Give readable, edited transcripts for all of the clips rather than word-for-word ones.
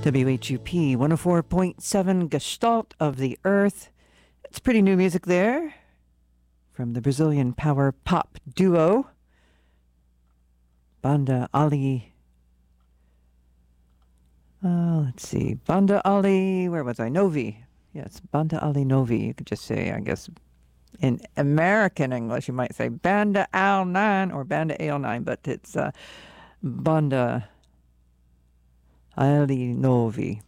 WHUP 104.7 Gestalt of the Earth. It's pretty new music there from the Brazilian power pop duo Banda Ali. Let's see. Banda Ali, where was I? Novi. Yes, Banda Ali Novi. You could just say, I guess, in American English, you might say Banda Al9 or Banda Al9, but it's Banda Ali Novi.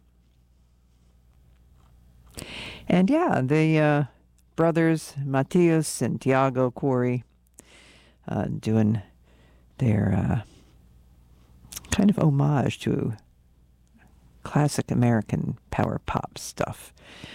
And yeah, the brothers Matthias and Tiago Corey doing their kind of homage to classic American power pop stuff.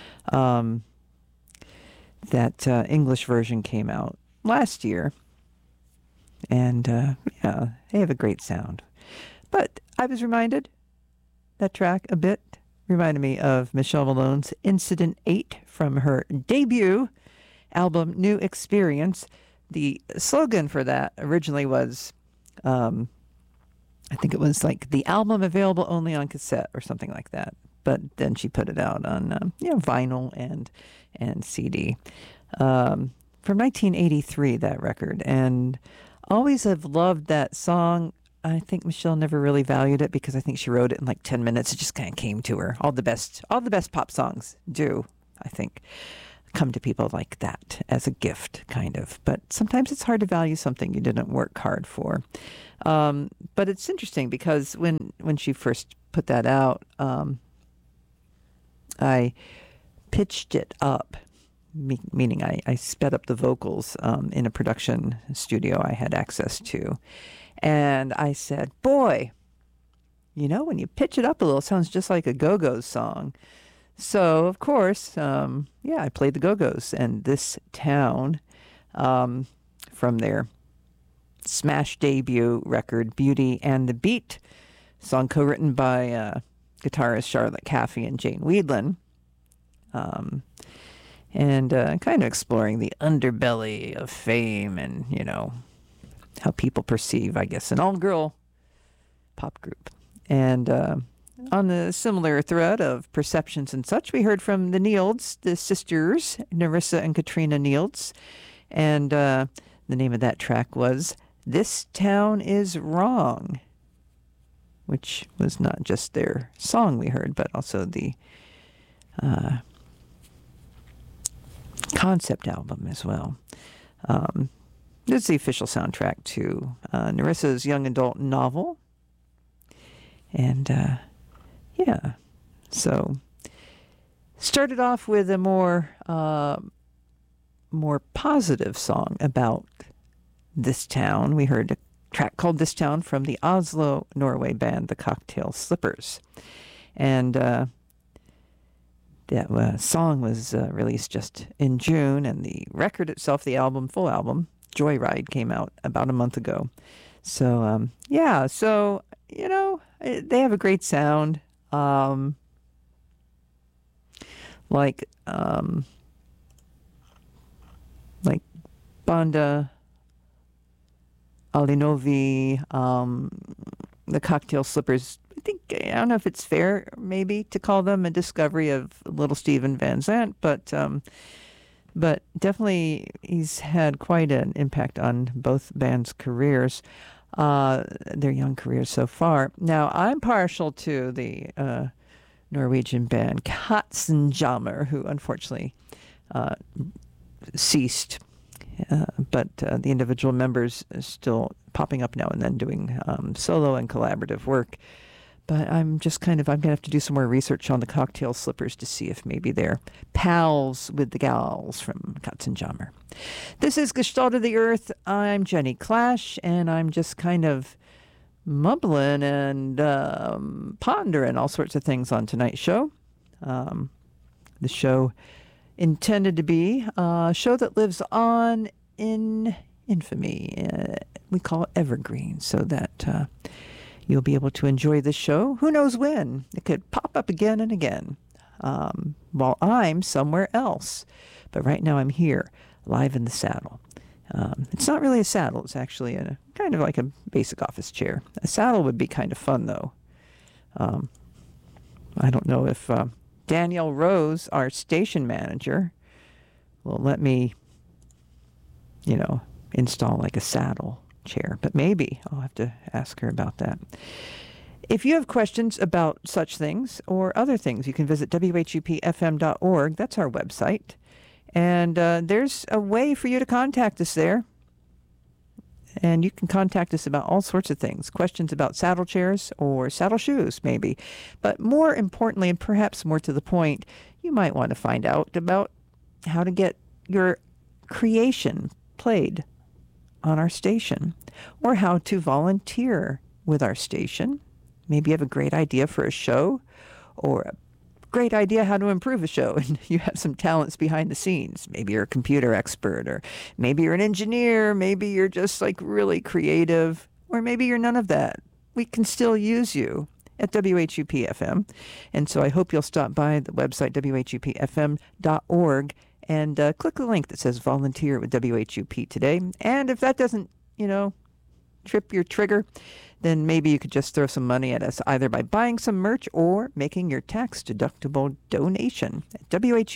That English version came out last year, and yeah, they have a great sound. But I was reminded, that track a bit reminded me of Michelle Malone's Incident 8 from her debut album, New Experience. The slogan for that originally was, I think it was like the album available only on cassette or something like that. But then she put it out on vinyl and CD. From 1983, that record. And always have loved that song. I think Michelle never really valued it because I think she wrote it in like 10 minutes. It just kind of came to her. All the best pop songs do, I think, come to people like that as a gift, kind of. But sometimes it's hard to value something you didn't work hard for. But it's interesting because when she first put that out, I pitched it up, meaning I sped up the vocals in a production studio I had access to. And I said, boy, when you pitch it up a little, it sounds just like a Go-Go's song. So, of course, I played the Go-Go's and This Town from their smash debut record, Beauty and the Beat, song co-written by guitarist Charlotte Caffey and Jane Weedland, and kind of exploring the underbelly of fame and, how people perceive, I guess, an all-girl pop group. And on the similar thread of perceptions and such, we heard from the Nields, the sisters, Nerissa and Katrina Nields, and the name of that track was This Town Is Wrong, which was not just their song we heard, but also the concept album as well. This is the official soundtrack to Nerissa's young adult novel. And so started off with a more positive song about this town. We heard a track called This Town from the Oslo, Norway band, the Cocktail Slippers. And that song was released just in June, and the record itself, the album, full album, Joyride, came out about a month ago. So, they have a great sound. Like Banda Ali Novi, the Cocktail Slippers. I don't know if it's fair, maybe, to call them a discovery of Little Steven Van Zandt, but definitely he's had quite an impact on both bands' careers, their young careers so far. Now, I'm partial to the Norwegian band Katzenjammer, who unfortunately ceased, but the individual members are still popping up now and then doing solo and collaborative work. But I'm going to have to do some more research on the Cocktail Slippers to see if maybe they're pals with the gals from Katzenjammer. This is Gestalt of the Earth. I'm Jenny Clash, and I'm just kind of mumbling and pondering all sorts of things on tonight's show. The show intended to be a show that lives on in infamy. We call it evergreen, so that you'll be able to enjoy this show. Who knows when? It could pop up again and again while I'm somewhere else. But right now I'm here, live in the saddle. It's not really a saddle. It's actually a kind of like a basic office chair. A saddle would be kind of fun, though. I don't know if Danielle Rose, our station manager, will let me, install like a saddle chair. But maybe I'll have to ask her about that. If you have questions about such things or other things, you can visit whupfm.org. That's our website. And there's a way for you to contact us there. And you can contact us about all sorts of things, questions about saddle chairs or saddle shoes, maybe. But more importantly, and perhaps more to the point, you might want to find out about how to get your creation played on our station, or how to volunteer with our station. Maybe you have a great idea for a show, or a great idea how to improve a show, and you have some talents behind the scenes. Maybe you're a computer expert, or maybe you're an engineer, maybe you're just like really creative, or maybe you're none of that. We can still use you at WHUP-FM. And so I hope you'll stop by the website, whupfm.org, and click the link that says volunteer with WHUP today. And if that doesn't, trip your trigger, then maybe you could just throw some money at us, either by buying some merch or making your tax-deductible donation at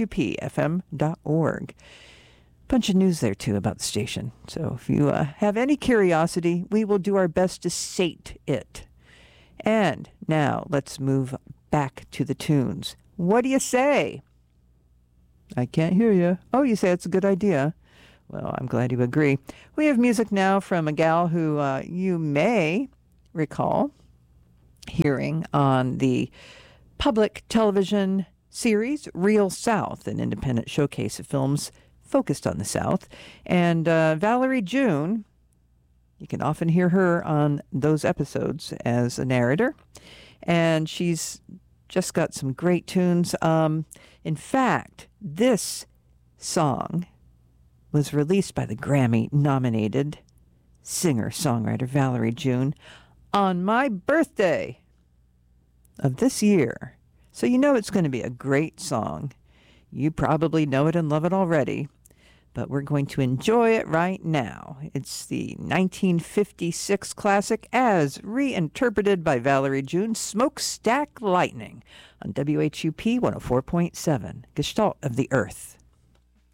whupfm.org. Bunch of news there, too, about the station. So if you have any curiosity, we will do our best to sate it. And now let's move back to the tunes. What do you say? I can't hear you. Oh, you say it's a good idea. Well, I'm glad you agree. We have music now from a gal who you may recall hearing on the public television series Real South, an independent showcase of films focused on the South. And Valerie June, you can often hear her on those episodes as a narrator. And she's just got some great tunes. In fact, this song was released by the Grammy-nominated singer-songwriter Valerie June on my birthday of this year. So you know it's going to be a great song. You probably know it and love it already, but we're going to enjoy it right now. It's the 1956 classic as reinterpreted by Valerie June, Smokestack Lightning, on WHUP 104.7, Gestalt of the Earth.